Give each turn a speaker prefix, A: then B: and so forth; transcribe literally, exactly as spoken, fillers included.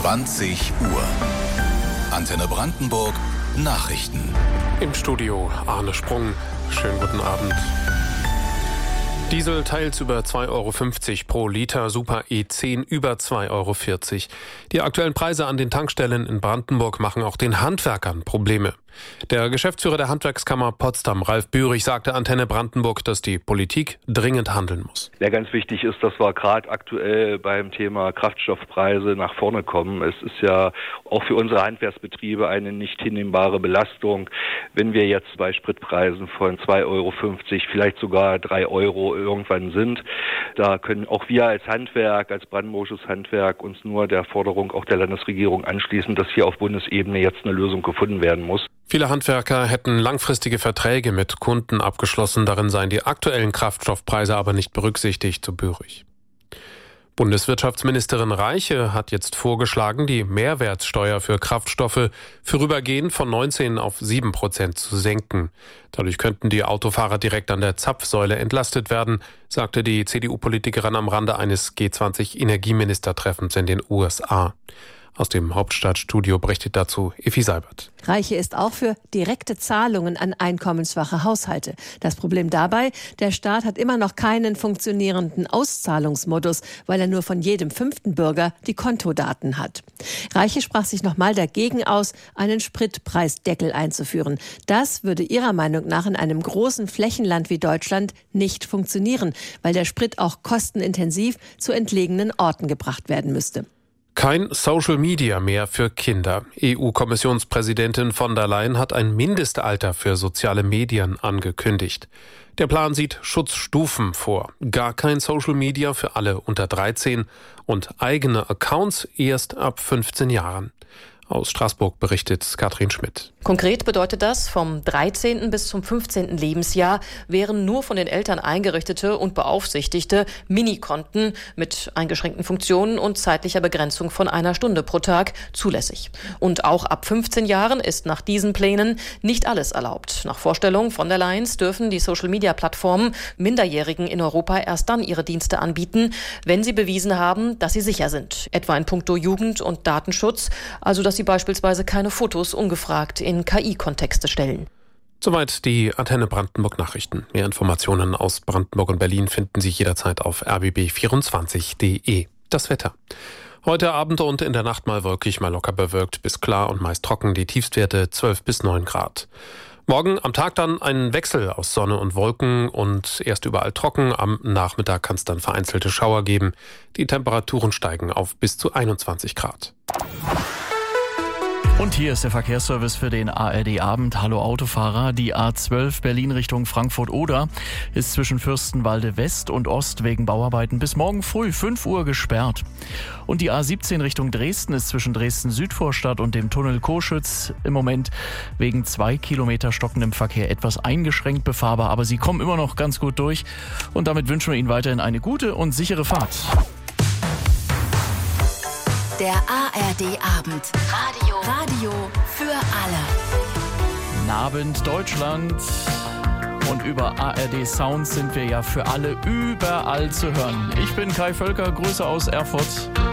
A: zwanzig Uhr. Antenne Brandenburg Nachrichten.
B: Im Studio Arne Sprung. Schönen guten Abend. Diesel teils über zwei Euro fünfzig pro Liter, Super E zehn über zwei Euro vierzig. Die aktuellen Preise an den Tankstellen in Brandenburg machen auch den Handwerkern Probleme. Der Geschäftsführer der Handwerkskammer Potsdam, Ralf Bührig, sagte Antenne Brandenburg, dass die Politik dringend handeln muss.
C: Ja, ganz wichtig ist, dass wir gerade aktuell beim Thema Kraftstoffpreise nach vorne kommen. Es ist ja auch für unsere Handwerksbetriebe eine nicht hinnehmbare Belastung, wenn wir jetzt bei Spritpreisen von zwei Euro fünfzig, vielleicht sogar drei Euro irgendwann sind. Da können auch wir als Handwerk, als brandenburgisches Handwerk uns nur der Forderung auch der Landesregierung anschließen, dass hier auf Bundesebene jetzt eine Lösung gefunden werden muss.
B: Viele Handwerker hätten langfristige Verträge mit Kunden abgeschlossen. Darin seien die aktuellen Kraftstoffpreise aber nicht berücksichtigt, so Bührig. Bundeswirtschaftsministerin Reiche hat jetzt vorgeschlagen, die Mehrwertsteuer für Kraftstoffe vorübergehend von neunzehn auf sieben Prozent zu senken. Dadurch könnten die Autofahrer direkt an der Zapfsäule entlastet werden, sagte die C D U-Politikerin am Rande eines G zwanzig Energieministertreffens in den U S A. Aus dem Hauptstadtstudio berichtet dazu Effi Seibert.
D: Reiche ist auch für direkte Zahlungen an einkommensschwache Haushalte. Das Problem dabei, der Staat hat immer noch keinen funktionierenden Auszahlungsmodus, weil er nur von jedem fünften Bürger die Kontodaten hat. Reiche sprach sich nochmal dagegen aus, einen Spritpreisdeckel einzuführen. Das würde ihrer Meinung nach in einem großen Flächenland wie Deutschland nicht funktionieren, weil der Sprit auch kostenintensiv zu entlegenen Orten gebracht werden müsste.
B: Kein Social Media mehr für Kinder. E U-Kommissionspräsidentin von der Leyen hat ein Mindestalter für soziale Medien angekündigt. Der Plan sieht Schutzstufen vor. Gar kein Social Media für alle unter dreizehn und eigene Accounts erst ab fünfzehn Jahren. Aus Straßburg berichtet Katrin Schmidt.
E: Konkret bedeutet das, vom dreizehnten bis zum fünfzehnten Lebensjahr wären nur von den Eltern eingerichtete und beaufsichtigte Minikonten mit eingeschränkten Funktionen und zeitlicher Begrenzung von einer Stunde pro Tag zulässig. Und auch ab fünfzehn Jahren ist nach diesen Plänen nicht alles erlaubt. Nach Vorstellung von der Leyen dürfen die Social-Media-Plattformen Minderjährigen in Europa erst dann ihre Dienste anbieten, wenn sie bewiesen haben, dass sie sicher sind. Etwa in puncto Jugend- und Datenschutz, also dass sie beispielsweise keine Fotos ungefragt in K I-Kontexte stellen.
B: Soweit die Antenne Brandenburg Nachrichten. Mehr Informationen aus Brandenburg und Berlin finden Sie jederzeit auf r b b vierundzwanzig punkt d e. Das Wetter. Heute Abend und in der Nacht mal wolkig, mal locker bewölkt bis klar und meist trocken. Die Tiefstwerte zwölf bis neun Grad. Morgen am Tag dann ein Wechsel aus Sonne und Wolken und erst überall trocken. Am Nachmittag kann es dann vereinzelte Schauer geben. Die Temperaturen steigen auf bis zu einundzwanzig Grad.
F: Und hier ist der Verkehrsservice für den A R D-Abend. Hallo Autofahrer. Die A zwölf Berlin Richtung Frankfurt-Oder ist zwischen Fürstenwalde West und Ost wegen Bauarbeiten bis morgen früh fünf Uhr gesperrt. Und die A siebzehn Richtung Dresden ist zwischen Dresden-Südvorstadt und dem Tunnel Coschütz im Moment wegen zwei Kilometer stockendem Verkehr etwas eingeschränkt befahrbar. Aber sie kommen immer noch ganz gut durch. Und damit wünschen wir Ihnen weiterhin eine gute und sichere Fahrt.
G: Der A R D-Abend. Radio. Radio für alle.
F: Guten Abend, Deutschland. Und über A R D Sound sind wir ja für alle überall zu hören. Ich bin Kai Völker, Grüße aus Erfurt.